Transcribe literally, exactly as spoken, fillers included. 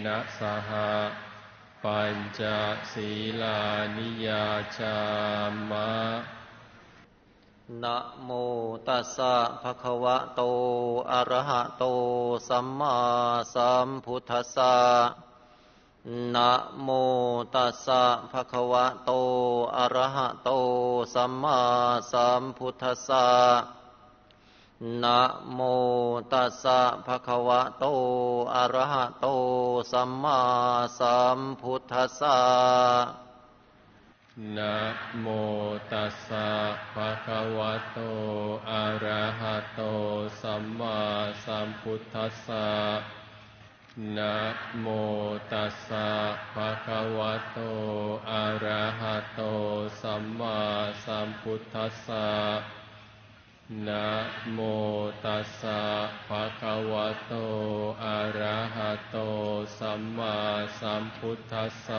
นะสหปัญจศีลานิยาจามะนะโมตัสสะภะคะวะโตอะระหะโตสัมมาสัมพุทธัสสะนะโมตัสสะภะคะวะโตอะระหะโตสัมมาสัมพุทธัสสะนะโมตัสสะภะคะวะโตอะระหะโตสัมมาสัมพุทธัสสะนะโมตัสสะภะคะวะโตอะระหะโตสัมมาสัมพุทธัสสะนะโมตัสสะภะคะวะโตอะระหะโตสัมมาสัมพุทธัสสะนะโมตัสสะภะคะวะโตอะระหะโตสัมมาสัมพุทธัสสะ